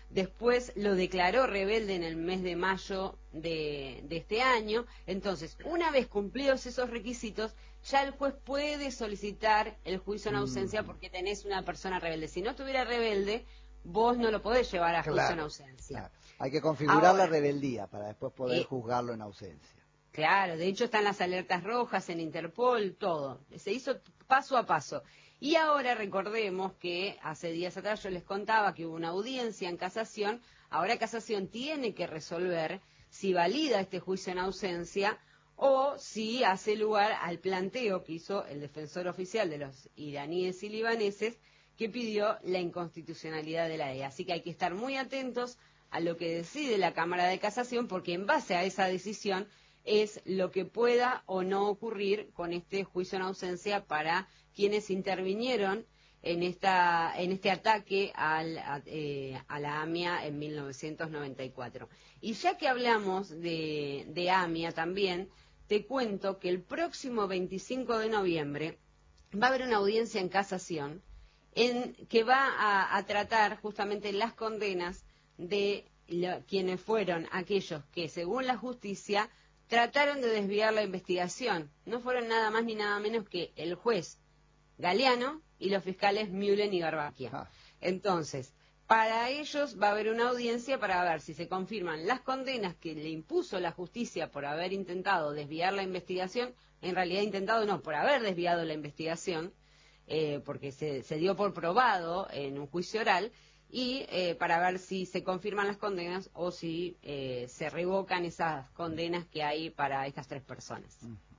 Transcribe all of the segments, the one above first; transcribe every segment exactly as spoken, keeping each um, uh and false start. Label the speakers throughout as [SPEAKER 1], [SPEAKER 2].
[SPEAKER 1] después lo declaró rebelde en el mes de mayo de, de este año. Entonces, una vez cumplidos esos requisitos, ya el juez puede solicitar el juicio en ausencia porque tenés una persona rebelde. Si no estuviera rebelde, vos no lo podés llevar a juicio
[SPEAKER 2] claro,
[SPEAKER 1] en ausencia.
[SPEAKER 2] Claro. Hay que configurar Ahora, la rebeldía para después poder eh, juzgarlo en ausencia.
[SPEAKER 1] Claro, de hecho están las alertas rojas en Interpol, todo. Se hizo paso a paso. Y ahora recordemos que hace días atrás yo les contaba que hubo una audiencia en casación. Ahora casación tiene que resolver si valida este juicio en ausencia o si hace lugar al planteo que hizo el defensor oficial de los iraníes y libaneses, que pidió la inconstitucionalidad de la ley. Así que hay que estar muy atentos a lo que decide la Cámara de Casación, porque en base a esa decisión es lo que pueda o no ocurrir con este juicio en ausencia para quienes intervinieron en esta en este ataque al, a, eh, a la AMIA en mil novecientos noventa y cuatro. Y ya que hablamos de, de AMIA también, te cuento que el próximo veinticinco de noviembre va a haber una audiencia en casación en que va a, a tratar justamente las condenas de lo, quienes fueron aquellos que, según la justicia, trataron de desviar la investigación. No fueron nada más ni nada menos que el juez Galeano y los fiscales Mühlen y Garbaquia. Ah. Entonces, para ellos va a haber una audiencia para ver si se confirman las condenas que le impuso la justicia por haber intentado desviar la investigación, en realidad intentado no, por haber desviado la investigación, eh, porque se, se dio por probado en un juicio oral, y eh, para ver si se confirman las condenas o si eh, se revocan esas condenas que hay para estas tres personas.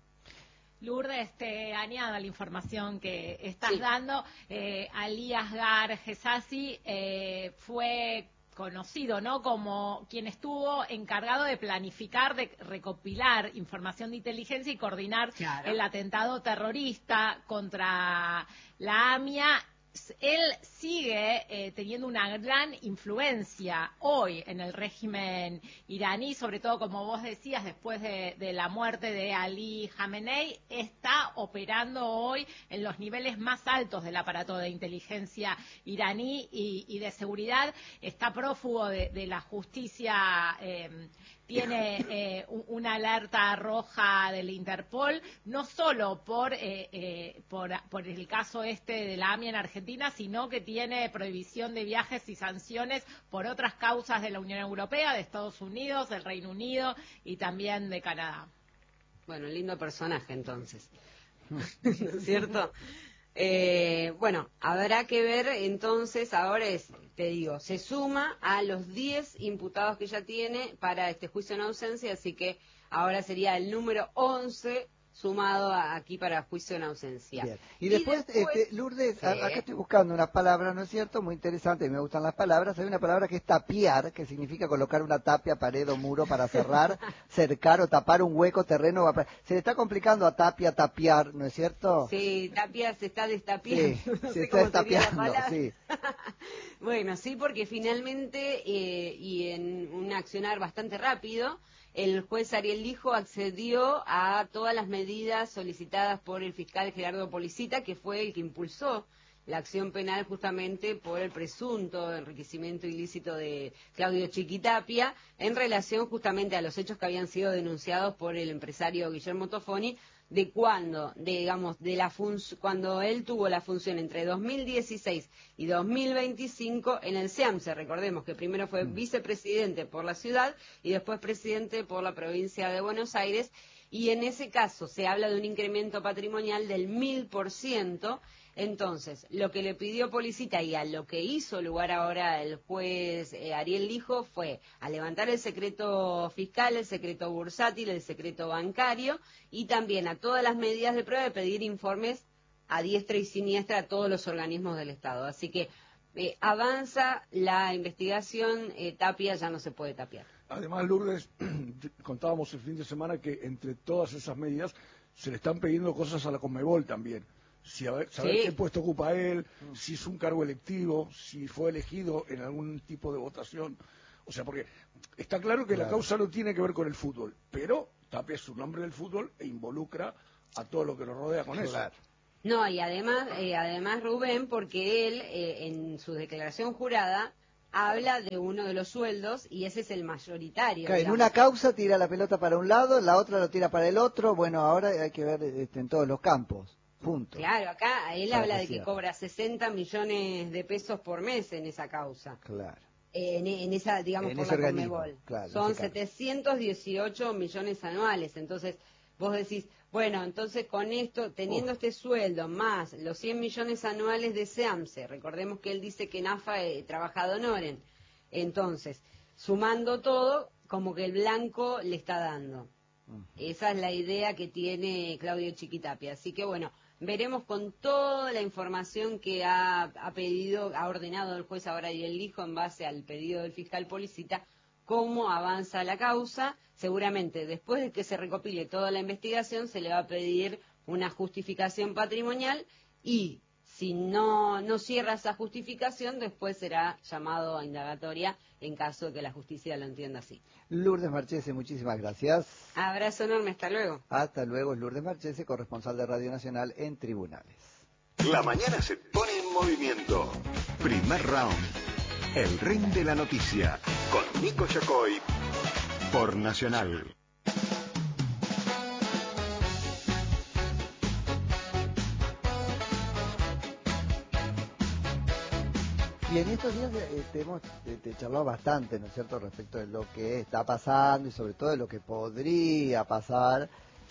[SPEAKER 3] Lourdes, te añado a la información que estás
[SPEAKER 1] sí.
[SPEAKER 3] dando. Eh, Ali Asghar Gesassi eh, fue conocido, ¿no?, como quien estuvo encargado de planificar, de recopilar información de inteligencia y coordinar claro. el atentado terrorista contra la AMIA. Él sigue eh, teniendo una gran influencia hoy en el régimen iraní, sobre todo, como vos decías, después de, de la muerte de Ali Khamenei, está operando hoy en los niveles más altos del aparato de inteligencia iraní y, y de seguridad. Está prófugo de, de la justicia, eh, tiene eh, una alerta roja del Interpol, no solo por, eh, eh, por, por el caso este de la AMIA en Argentina, sino que tiene prohibición de viajes y sanciones por otras causas de la Unión Europea, de Estados Unidos, del Reino Unido y también de Canadá.
[SPEAKER 1] Bueno, lindo personaje entonces, ¿no es cierto? Eh, bueno, habrá que ver entonces, ahora es, te digo, se suma a los diez imputados que ya tiene para este juicio en ausencia, así que ahora sería el número once sumado a, aquí para juicio en ausencia.
[SPEAKER 2] Bien. Y, y después, después este, Lourdes, sí. acá estoy buscando una palabra, ¿no es cierto? Muy interesante, me gustan las palabras. Hay una palabra que es tapiar, que significa colocar una tapia, pared o muro para cerrar, cercar o tapar un hueco, terreno. Se le está complicando a tapia, tapiar, ¿no es cierto?
[SPEAKER 1] Sí, tapia se está destapiando.
[SPEAKER 2] Sí, no se sé está destapiando, sí.
[SPEAKER 1] Bueno, sí, porque finalmente, eh, y en un accionar bastante rápido, el juez Ariel Lijo accedió a todas las medidas solicitadas por el fiscal Gerardo Policita, que fue el que impulsó la acción penal justamente por el presunto enriquecimiento ilícito de Claudio Chiquitapia en relación justamente a los hechos que habían sido denunciados por el empresario Guillermo Tofoni, de cuando, de, digamos, de la cuando él tuvo la función entre dos mil dieciséis y dos mil veinticinco en el SEAMSE. Recordemos que primero fue vicepresidente por la ciudad y después presidente por la provincia de Buenos Aires, y en ese caso se habla de un incremento patrimonial del mil por ciento. Entonces, lo que le pidió Policita y a lo que hizo lugar ahora el juez eh, Ariel Lijo fue a levantar el secreto fiscal, el secreto bursátil, el secreto bancario, y también a todas las medidas de prueba de pedir informes a diestra y siniestra a todos los organismos del Estado. Así que eh, avanza la investigación, eh, Tapia ya no se puede tapiar.
[SPEAKER 4] Además, Lourdes, contábamos el fin de semana que entre todas esas medidas se le están pidiendo cosas a la Conmebol también. Si a ver, saber sí. qué puesto ocupa él, si es un cargo electivo, si fue elegido en algún tipo de votación. O sea, porque está claro que claro. la causa no tiene que ver con el fútbol, pero Tapia es un hombre del fútbol e involucra a todo lo que lo rodea con claro. eso.
[SPEAKER 1] No, y además, eh, además Rubén, porque él, eh, en su declaración jurada, habla de uno de los sueldos y ese es el mayoritario.
[SPEAKER 2] Claro, en una causa tira la pelota para un lado, en la otra lo tira para el otro. Bueno, ahora hay que ver este, en todos los campos. Punto.
[SPEAKER 1] Claro, acá él
[SPEAKER 2] Para
[SPEAKER 1] habla
[SPEAKER 2] que
[SPEAKER 1] de que
[SPEAKER 2] sea.
[SPEAKER 1] cobra sesenta millones de pesos por mes en esa causa.
[SPEAKER 2] Claro.
[SPEAKER 1] En, en esa, digamos,
[SPEAKER 2] En
[SPEAKER 1] por
[SPEAKER 2] ese
[SPEAKER 1] la
[SPEAKER 2] organismo,
[SPEAKER 1] Conmebol.
[SPEAKER 2] claro, en
[SPEAKER 1] Son
[SPEAKER 2] ese caso.
[SPEAKER 1] setecientos dieciocho millones anuales. Entonces, vos decís, bueno, entonces con esto, teniendo
[SPEAKER 2] Uf.
[SPEAKER 1] este sueldo más los cien millones anuales de SEAMSE, recordemos que él dice que en AFA he trabajado honoren. Entonces, sumando todo, como que el blanco le está dando. Uh-huh. Esa es la idea que tiene Claudio Chiquitapia. Así que bueno, veremos con toda la información que ha, ha pedido, ha ordenado el juez ahora y el hijo en base al pedido del fiscal Policita, cómo avanza la causa. Seguramente después de que se recopile toda la investigación se le va a pedir una justificación patrimonial y si no, no cierra esa justificación, después será llamado a indagatoria en caso de que la justicia lo entienda así.
[SPEAKER 2] Lourdes Marchese, muchísimas gracias.
[SPEAKER 1] Abrazo enorme, hasta luego.
[SPEAKER 2] Hasta luego, Lourdes Marchese, corresponsal de Radio Nacional en Tribunales.
[SPEAKER 5] La mañana se pone en movimiento. Primer round. El ring de la noticia. Con Nico Yacoy. Por Nacional.
[SPEAKER 2] Y en estos días eh, te hemos te, te charlado bastante, ¿no es cierto?, respecto de lo que está pasando y sobre todo de lo que podría pasar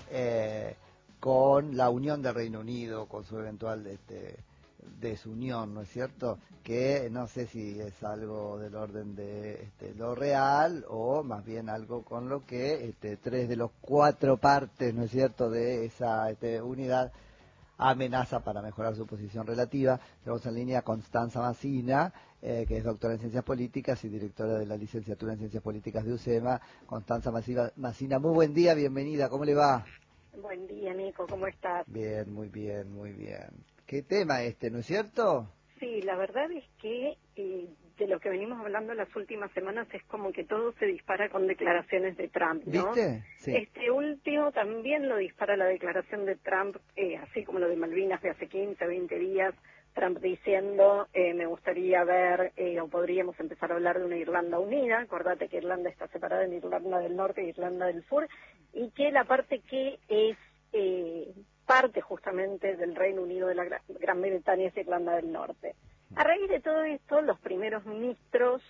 [SPEAKER 2] eh, con la unión del Reino Unido, con su eventual este, desunión, ¿no es cierto?, que no sé si es algo del orden de este, lo real o más bien algo con lo que este, tres de los cuatro partes, ¿no es cierto?, de esa este, unidad amenaza para mejorar su posición relativa. Tenemos en línea a Constanza Massina, eh, que es doctora en Ciencias Políticas y directora de la licenciatura en Ciencias Políticas de UCEMA. Constanza Massina, muy buen día, bienvenida, ¿cómo le va?
[SPEAKER 6] Buen día, Nico, ¿cómo estás?
[SPEAKER 2] Bien, muy bien, muy bien. ¿Qué tema este, no es cierto?
[SPEAKER 6] Sí, la verdad es que eh, de lo que venimos hablando las últimas semanas es como que todo se dispara con declaraciones de Trump, ¿no?
[SPEAKER 2] ¿Viste? Sí.
[SPEAKER 6] Este último también lo dispara la declaración de Trump, eh, así como lo de Malvinas de hace quince, veinte días, Trump diciendo, eh, me gustaría ver, eh, o podríamos empezar a hablar de una Irlanda unida. Acordate que Irlanda está separada en Irlanda del Norte e Irlanda del Sur, y que la parte que es eh, parte justamente del Reino Unido de la Gran, Gran Bretaña es Irlanda del Norte. A raíz de todo esto, los primeros ministros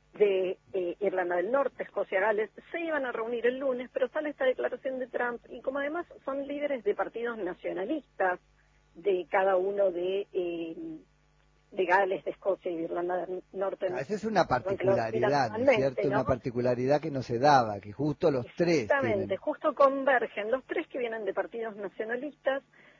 [SPEAKER 6] de eh, Irlanda del Norte, Escocia, Gales, se iban a reunir el lunes, pero sale esta declaración de Trump, y como además son líderes de partidos nacionalistas de cada uno de, eh, de Gales, de Escocia y de Irlanda del Norte.
[SPEAKER 2] Ah, esa es una particularidad, ¿no es cierto? ¿no? Una particularidad que no se daba, que justo los tres
[SPEAKER 6] Exactamente,
[SPEAKER 2] tienen...
[SPEAKER 6] justo convergen los tres que vienen de partidos nacionalistas,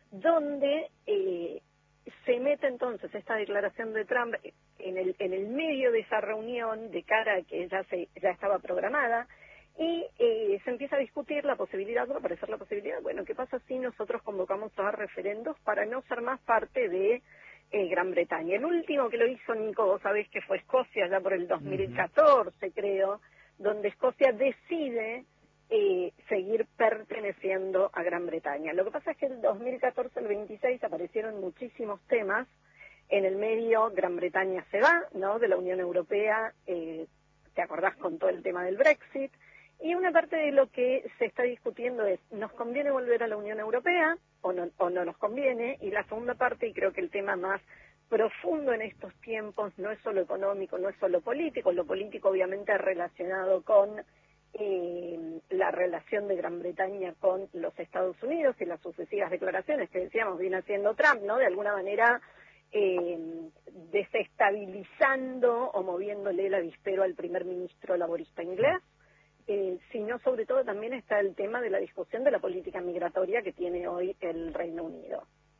[SPEAKER 6] donde eh, se mete entonces esta declaración de Trump en el, en el medio de esa reunión de cara a que ya, se, ya estaba programada, y eh, se empieza a discutir la posibilidad, va a aparecer la posibilidad, bueno, ¿qué pasa si nosotros convocamos a referendos para no ser más parte de eh, Gran Bretaña? El último que lo hizo, Nico, vos sabés que fue Escocia, ya por el dos mil catorce, uh-huh. creo, donde Escocia decide eh, seguir perteneciendo a Gran Bretaña. Lo que pasa es que el dos mil catorce, el veintiséis, aparecieron muchísimos temas. En el medio, Gran Bretaña se va, ¿no?, de la Unión Europea, eh, ¿te acordás con todo el tema del Brexit? Y una parte de lo que se está discutiendo es, ¿nos conviene volver a la Unión Europea o no, o no nos conviene? Y la segunda parte, y creo que el tema más profundo en estos tiempos, no es solo económico, no es solo político, lo político obviamente relacionado con eh, la relación de Gran Bretaña con los Estados Unidos y las sucesivas declaraciones que decíamos viene haciendo Trump, ¿no?, de alguna manera eh, desestabilizando o moviéndole el avispero al primer ministro laborista inglés. Eh, sino sobre todo también está el tema de la discusión de la política migratoria que tiene hoy el Reino Unido.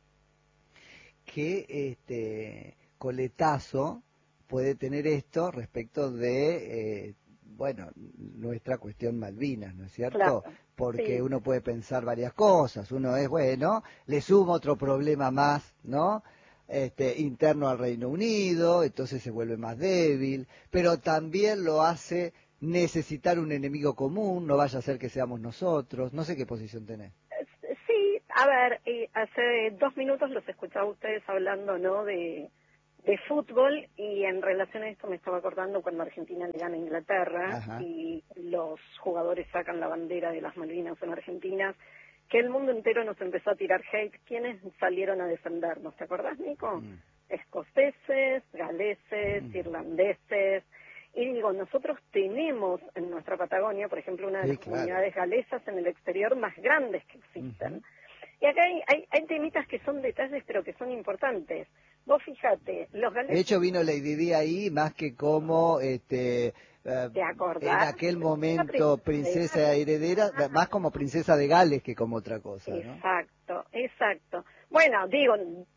[SPEAKER 2] ¿Qué este, coletazo puede tener esto respecto de, eh, bueno, nuestra cuestión Malvinas, ¿no es cierto?
[SPEAKER 6] Claro,
[SPEAKER 2] porque
[SPEAKER 6] sí.
[SPEAKER 2] Uno puede pensar varias cosas. Uno es, bueno, le sumo otro problema más, ¿no?, Este, interno al Reino Unido, entonces se vuelve más débil, pero también lo hace necesitar un enemigo común, no vaya a ser que seamos nosotros. No sé qué posición tenés.
[SPEAKER 6] Sí, a ver, eh, hace dos minutos los escuchaba a ustedes hablando, ¿no?, de, de fútbol, y en relación a esto me estaba acordando cuando Argentina le gana a Inglaterra. Ajá. Y los jugadores sacan la bandera de las Malvinas en Argentina, que el mundo entero nos empezó a tirar hate. ¿Quiénes salieron a defendernos? ¿Te acordás, Nico? Mm. Escoceses, galeses, mm. irlandeses. Y digo, nosotros tenemos en nuestra Patagonia, por ejemplo, una de sí, las claro. comunidades galesas en el exterior más grandes que existen. Uh-huh. Y acá hay, hay, hay temitas que son detalles, pero que son importantes. Vos fíjate, los galeses...
[SPEAKER 2] De hecho vino Lady Di ahí más que como, este, uh,
[SPEAKER 6] ¿te acordás?
[SPEAKER 2] En aquel momento princesa heredera, más como princesa de Gales que como otra cosa, ¿no?
[SPEAKER 6] Exacto, exacto. Bueno, digo,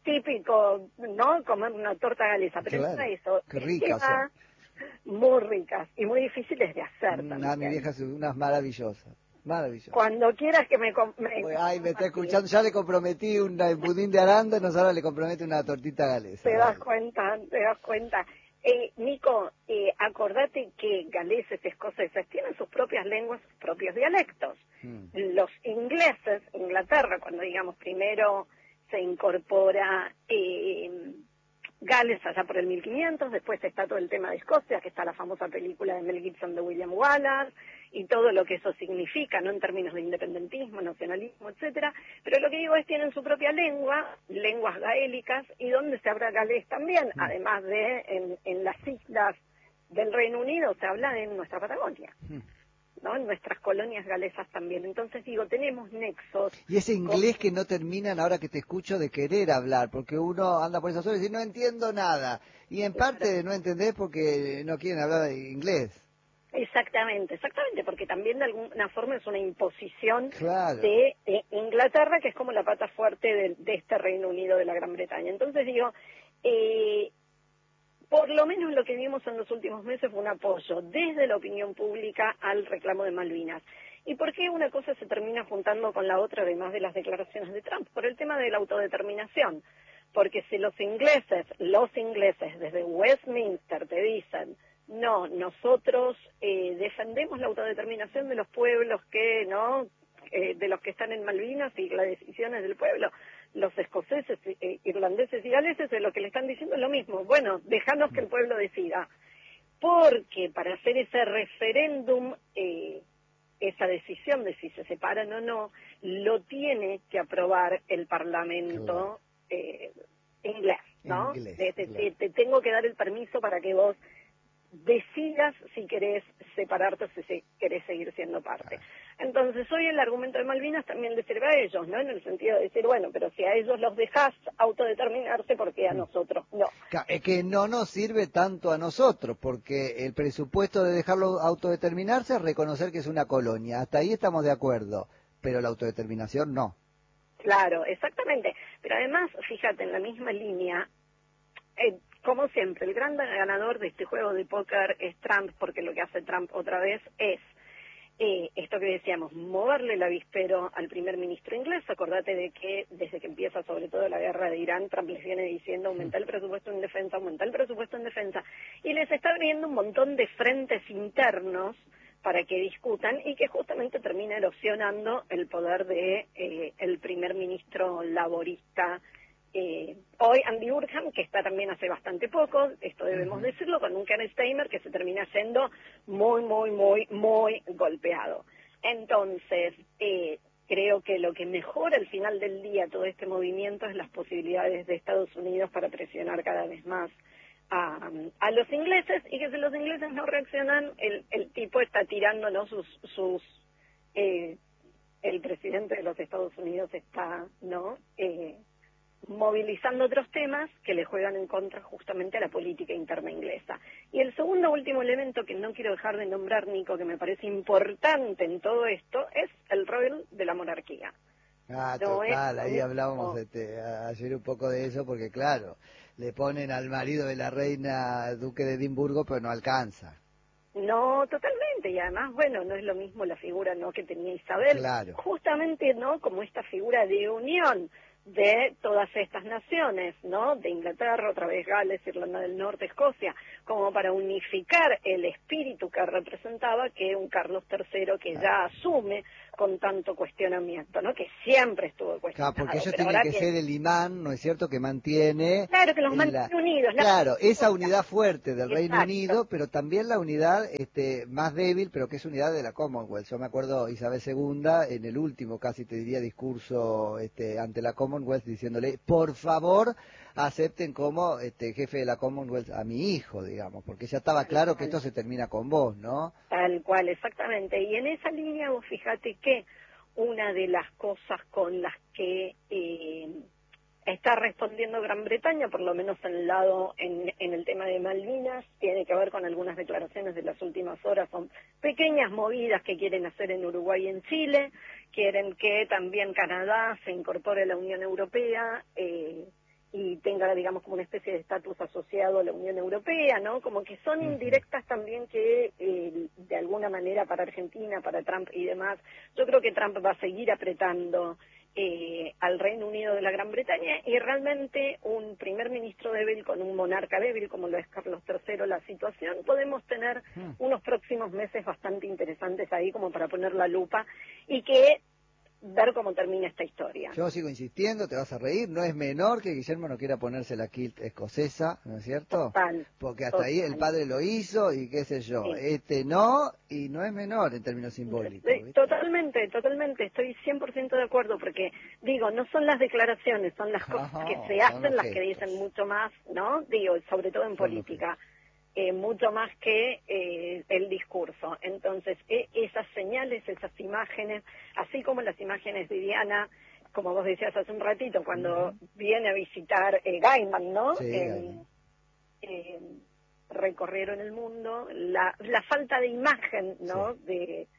[SPEAKER 6] típico, ¿no? Comer una torta galesa, pero claro, no es eso.
[SPEAKER 2] Qué ricas son.
[SPEAKER 6] Muy ricas y muy difíciles de hacer
[SPEAKER 2] mm,
[SPEAKER 6] también.
[SPEAKER 2] Ah, mi vieja son unas maravillosas. Maravilloso.
[SPEAKER 6] Cuando quieras que me... me
[SPEAKER 2] Ay, me está escuchando, ya le comprometí un budín de arándanos, ahora le comprometo una tortita galesa.
[SPEAKER 6] Te das cuenta, te das cuenta. Eh, Nico, eh, acordate que galeses, escoceses tienen sus propias lenguas, sus propios dialectos. Hmm. Los ingleses, Inglaterra, cuando digamos primero se incorpora eh, Gales allá por el mil quinientos, después está todo el tema de Escocia, que está la famosa película de Mel Gibson de William Wallace, y todo lo que eso significa, ¿no? En términos de independentismo, nacionalismo, etcétera. Pero lo que digo es, tienen su propia lengua, lenguas gaélicas, y donde se habla galés también, mm. además de en, en las islas del Reino Unido se habla en nuestra Patagonia. Mm. ¿No? En nuestras colonias galesas también. Entonces digo, tenemos nexos.
[SPEAKER 2] Y ese inglés con... que no terminan, ahora que te escucho, de querer hablar, porque uno anda por esas horas y dice, no entiendo nada. Y en parte de no entender porque no quieren hablar inglés.
[SPEAKER 6] Exactamente, exactamente, porque también de alguna forma es una imposición
[SPEAKER 2] claro.
[SPEAKER 6] de eh, Inglaterra, que es como la pata fuerte de, de este Reino Unido de la Gran Bretaña. Entonces digo, eh, por lo menos lo que vimos en los últimos meses fue un apoyo desde la opinión pública al reclamo de Malvinas. ¿Y por qué una cosa se termina juntando con la otra, además de las declaraciones de Trump? Por el tema de la autodeterminación. Porque si los ingleses, los ingleses desde Westminster te dicen, no, nosotros eh, defendemos la autodeterminación de los pueblos que, ¿no?, eh, de los que están en Malvinas y las decisiones del pueblo. Los escoceses, eh, irlandeses y galeses, de lo que le están diciendo es lo mismo. Bueno, déjanos que el pueblo decida. Porque para hacer ese referéndum, eh, esa decisión de si se separan o no, lo tiene que aprobar el Parlamento eh, inglés, ¿no?
[SPEAKER 2] Inglés,
[SPEAKER 6] te, te,
[SPEAKER 2] claro.
[SPEAKER 6] te tengo que dar el permiso para que vos decidas si querés separarte o si querés seguir siendo parte. Entonces, hoy el argumento de Malvinas también le sirve a ellos, ¿no? En el sentido de decir, bueno, pero si a ellos los dejás autodeterminarse, ¿por qué a nosotros no?
[SPEAKER 2] Es que no nos sirve tanto a nosotros, porque el presupuesto de dejarlo autodeterminarse es reconocer que es una colonia. Hasta ahí estamos de acuerdo, pero la autodeterminación no.
[SPEAKER 6] Claro, exactamente. Pero además, fíjate, en la misma línea, eh, como siempre, el gran ganador de este juego de póker es Trump, porque lo que hace Trump otra vez es eh, esto que decíamos, moverle el avispero al primer ministro inglés. Acordate de que desde que empieza sobre todo la guerra de Irán, Trump les viene diciendo aumentar el presupuesto en defensa, aumentar el presupuesto en defensa, y les está abriendo un montón de frentes internos para que discutan y que justamente termina erosionando el poder de eh, el primer ministro laborista. Eh, hoy Andy Burnham, que está también hace bastante poco, esto debemos decirlo, con un Keir Starmer que se termina yendo muy, muy, muy, muy golpeado. Entonces, eh, creo que lo que mejora al final del día todo este movimiento es las posibilidades de Estados Unidos para presionar cada vez más a, a los ingleses, y que si los ingleses no reaccionan, el, el tipo está tirando, ¿no?, sus... sus eh, el presidente de los Estados Unidos está, ¿no?, eh, movilizando otros temas que le juegan en contra justamente a la política interna inglesa. Y el segundo último elemento que no quiero dejar de nombrar, Nico, que me parece importante en todo esto, es el rol de la monarquía.
[SPEAKER 2] Ah, no total, ahí hablábamos este, ayer un poco de eso, porque claro, le ponen al marido de la reina duque de Edimburgo, pero no alcanza.
[SPEAKER 6] No, totalmente, y además, bueno, no es lo mismo la figura, ¿no?, que tenía Isabel,
[SPEAKER 2] claro.
[SPEAKER 6] Justamente, ¿no?, como esta figura de unión de todas estas naciones, ¿no?, de Inglaterra, otra vez Gales, Irlanda del Norte, Escocia, como para unificar el espíritu que representaba que un Carlos tercero que ya asume con tanto cuestionamiento, ¿no? Que siempre estuvo cuestionado.
[SPEAKER 2] Claro, porque ellos
[SPEAKER 6] pero
[SPEAKER 2] tienen que,
[SPEAKER 6] que
[SPEAKER 2] ser el imán, ¿no es cierto?, que mantiene...
[SPEAKER 6] Claro, que los
[SPEAKER 2] la,
[SPEAKER 6] mantiene unidos. La...
[SPEAKER 2] Claro, esa unidad fuerte del Reino
[SPEAKER 6] Exacto.
[SPEAKER 2] Unido, pero también la unidad este, más débil, pero que es unidad de la Commonwealth. Yo me acuerdo Isabel segunda, en el último, casi te diría, discurso este, ante la Commonwealth, diciéndole, por favor, acepten como este, jefe de la Commonwealth a mi hijo, digamos, porque ya estaba claro que esto se termina con vos, ¿no?
[SPEAKER 6] Tal cual, exactamente. Y en esa línea, vos fíjate que una de las cosas con las que eh, está respondiendo Gran Bretaña, por lo menos en el lado, en, en el tema de Malvinas, tiene que ver con algunas declaraciones de las últimas horas, son pequeñas movidas que quieren hacer en Uruguay y en Chile, quieren que también Canadá se incorpore a la Unión Europea, eh, y tenga, digamos, como una especie de estatus asociado a la Unión Europea, ¿no? Como que son indirectas también que, eh, de alguna manera, para Argentina, para Trump y demás, yo creo que Trump va a seguir apretando eh, al Reino Unido de la Gran Bretaña, y realmente un primer ministro débil con un monarca débil, como lo es Carlos tercero, la situación, podemos tener unos próximos meses bastante interesantes ahí, como para poner la lupa, y que ver cómo termina esta historia.
[SPEAKER 2] Yo sigo insistiendo, te vas a reír, no es menor que Guillermo no quiera ponerse la kilt escocesa, ¿no es cierto?
[SPEAKER 6] Total,
[SPEAKER 2] Porque hasta
[SPEAKER 6] total.
[SPEAKER 2] ahí el padre lo hizo y qué sé yo, sí. Este no, y no es menor en términos simbólicos. ¿Viste?
[SPEAKER 6] Totalmente, totalmente, estoy cien por ciento de acuerdo, porque digo, no son las declaraciones, son las cosas oh, que se hacen las que dicen mucho más, ¿no? Digo, sobre todo en son política. Eh, mucho más que eh, el discurso. Entonces, eh, esas señales, esas imágenes, así como las imágenes de Diana, como vos decías hace un ratito, cuando uh-huh. viene a visitar eh, Gaiman, ¿no?
[SPEAKER 2] Sí,
[SPEAKER 6] eh,
[SPEAKER 2] Gaiman.
[SPEAKER 6] Eh, recorrieron el mundo, la, la falta de imagen, ¿no? Sí. de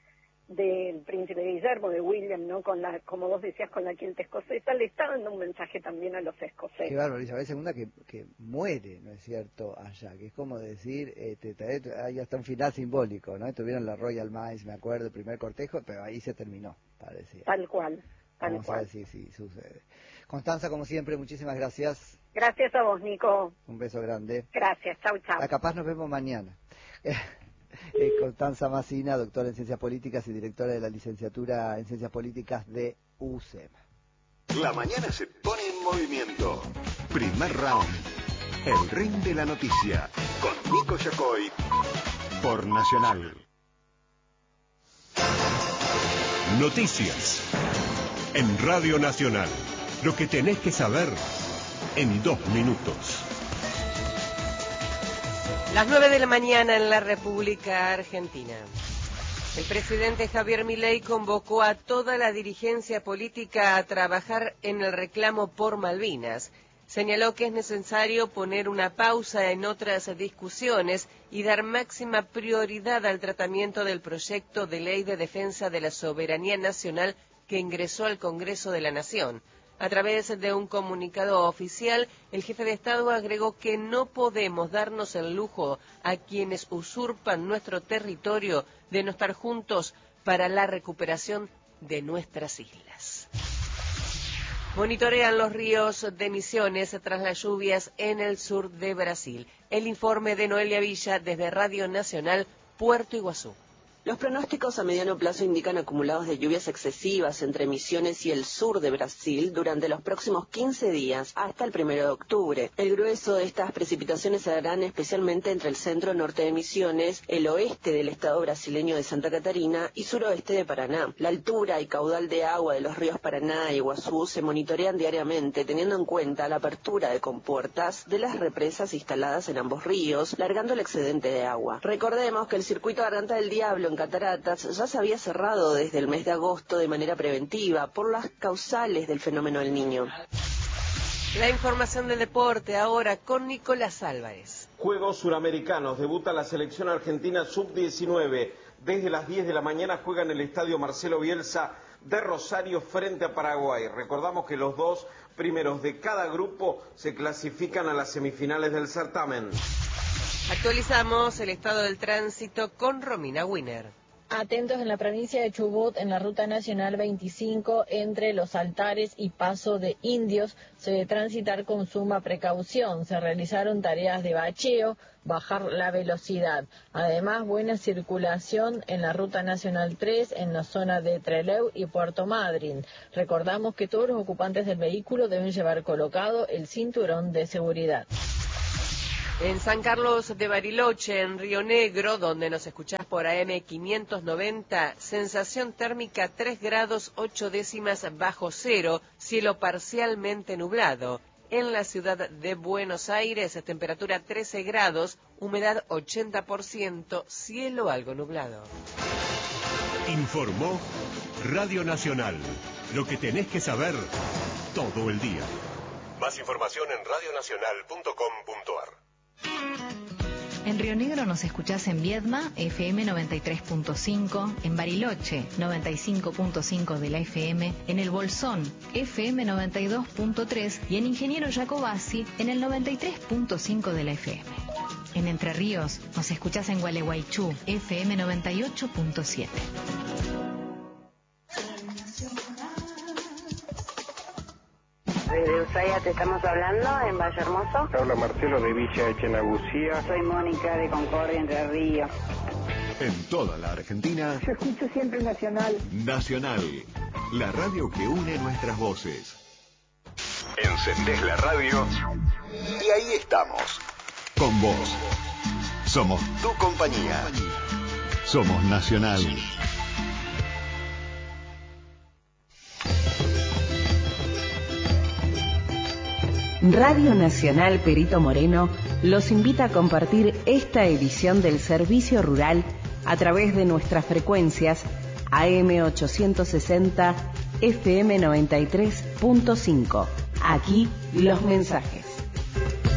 [SPEAKER 6] del príncipe Guillermo, de William, ¿no? Con la, como vos decías, con la quilte escocesa, le está dando un mensaje también a los escoceses.
[SPEAKER 2] Qué bárbaro, Isabel segunda que, que muere, ¿no es cierto?, allá, que es como decir, este, hay hasta un final simbólico, ¿no? Tuvieron la Royal Mile, me acuerdo, el primer cortejo, pero ahí se terminó, parecía.
[SPEAKER 6] Tal cual, tal
[SPEAKER 2] Vamos
[SPEAKER 6] cual.
[SPEAKER 2] a ver si, si sucede. Constanza, como siempre, muchísimas gracias.
[SPEAKER 6] Gracias a vos, Nico.
[SPEAKER 2] Un beso grande.
[SPEAKER 6] Gracias, chau, chau.
[SPEAKER 2] A capaz nos vemos mañana. Eh, Constanza Massina, doctora en Ciencias Políticas y directora de la licenciatura en Ciencias Políticas de U C E M.
[SPEAKER 5] La mañana se pone en movimiento. Primer round. El ring de la noticia. Con Nico Yacoy. Por Nacional.
[SPEAKER 7] Noticias. En Radio Nacional. Lo que tenés que saber en dos minutos.
[SPEAKER 8] Las nueve de la mañana en la República Argentina. El presidente Javier Milei convocó a toda la dirigencia política a trabajar en el reclamo por Malvinas. Señaló que es necesario poner una pausa en otras discusiones y dar máxima prioridad al tratamiento del proyecto de ley de defensa de la soberanía nacional que ingresó al Congreso de la Nación. A través de un comunicado oficial, el jefe de Estado agregó que no podemos darnos el lujo a quienes usurpan nuestro territorio de no estar juntos para la recuperación de nuestras islas. Monitorean los ríos de Misiones tras las lluvias en el sur de Brasil. El informe de Noelia Villa desde Radio Nacional, Puerto Iguazú.
[SPEAKER 9] Los pronósticos a mediano plazo indican acumulados de lluvias excesivas entre Misiones y el sur de Brasil durante los próximos quince días hasta el primero de octubre. El grueso de estas precipitaciones se darán especialmente entre el centro norte de Misiones, el oeste del estado brasileño de Santa Catarina y suroeste de Paraná. La altura y caudal de agua de los ríos Paraná y Iguazú se monitorean diariamente teniendo en cuenta la apertura de compuertas de las represas instaladas en ambos ríos, largando el excedente de agua. Recordemos que el circuito Garganta del Diablo en Cataratas ya se había cerrado desde el mes de agosto de manera preventiva por las causales del fenómeno del Niño.
[SPEAKER 8] La información del deporte ahora con Nicolás Álvarez.
[SPEAKER 10] Juegos Suramericanos, debuta la selección argentina sub diecinueve. Desde las diez de la mañana juega en el estadio Marcelo Bielsa de Rosario frente a Paraguay. Recordamos que los dos primeros de cada grupo se clasifican a las semifinales del certamen.
[SPEAKER 8] Actualizamos el estado del tránsito con Romina Winner.
[SPEAKER 11] Atentos en la provincia de Chubut, en la ruta nacional veinticinco, entre Los Altares y Paso de Indios, se debe transitar con suma precaución. Se realizaron tareas de bacheo, bajar la velocidad. Además, buena circulación en la ruta nacional tres, en la zona de Trelew y Puerto Madryn. Recordamos que todos los ocupantes del vehículo deben llevar colocado el cinturón de seguridad.
[SPEAKER 8] En San Carlos de Bariloche, en Río Negro, donde nos escuchás por A M quinientos noventa, sensación térmica tres grados ocho décimas bajo cero, cielo parcialmente nublado. En la ciudad de Buenos Aires, temperatura trece grados, humedad ochenta por ciento, cielo algo nublado.
[SPEAKER 7] Informó Radio Nacional. Lo que tenés que saber todo el día. Más información en radio nacional punto com punto ar.
[SPEAKER 12] En Río Negro nos escuchás en Viedma, F M noventa y tres punto cinco, en Bariloche, noventa y cinco punto cinco de la F M, en El Bolsón, F M noventa y dos punto tres y en Ingeniero Jacobasi, en el noventa y tres punto cinco de la F M. En Entre Ríos nos escuchás en Gualeguaychú, F M noventa y ocho punto siete.
[SPEAKER 13] Desde Ushuaia te estamos hablando, en Valle Hermoso.
[SPEAKER 14] Habla Marcelo de Villa Echenagusía.
[SPEAKER 13] Soy Mónica de Concordia, Entre Ríos.
[SPEAKER 5] En toda la Argentina.
[SPEAKER 13] Yo escucho siempre Nacional.
[SPEAKER 5] Nacional, la radio que une nuestras voces. Encendés la radio y ahí estamos. Con vos. Somos tu compañía. Somos Nacional.
[SPEAKER 15] Radio Nacional Perito Moreno los invita a compartir esta edición del Servicio Rural a través de nuestras frecuencias A M ochocientos sesenta, F M noventa y tres punto cinco. Aquí los mensajes.